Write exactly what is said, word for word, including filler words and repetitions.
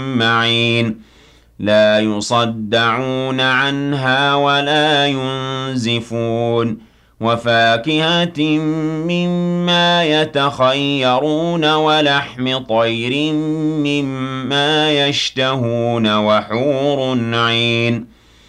معين لا يصدعون عنها ولا ينزفون وفاكهة مما يتخيرون ولحم طير مما يشتهون وحور عين